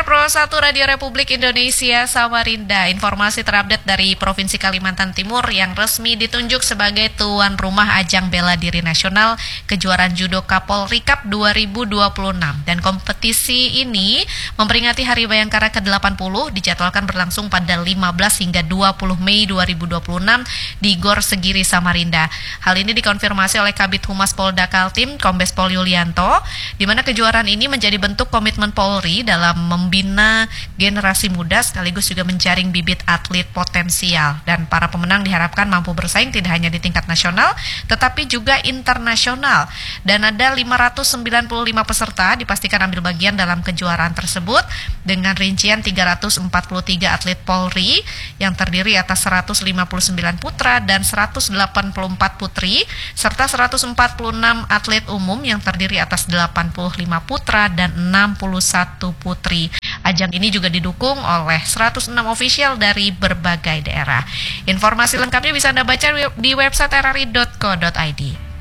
pendengar Pro 1 Radio Republik Indonesia Samarinda, informasi terupdate dari Provinsi Kalimantan Timur yang resmi ditunjuk sebagai tuan rumah ajang bela diri nasional kejuaraan judo Kapolri Cup 2026. Dan kompetisi ini memperingati Hari Bayangkara ke-80 dijadwalkan berlangsung pada 15 hingga 20 Mei 2026 di Gor Segiri Samarinda. Hal ini dikonfirmasi oleh Kabid Humas Polda Kaltim, Kombes Pol Yulianto, di mana kejuaraan ini menjadi bentuk komitmen Polri dalam membina generasi muda sekaligus juga menjaring bibit atlet potensial. Dan para pemenang diharapkan mampu bersaing tidak hanya di tingkat nasional tetapi juga internasional. Dan ada 595 peserta dipastikan ambil bagian dalam kejuaraan tersebut dengan rincian 343 atlet Polri yang terdiri atas 159 putra dan 184 putri serta 146 atlet umum yang terdiri atas 85 putra dan 61 putri. Ajang ini juga didukung oleh 106 ofisial dari berbagai daerah. Informasi lengkapnya bisa Anda baca di website rri.co.id.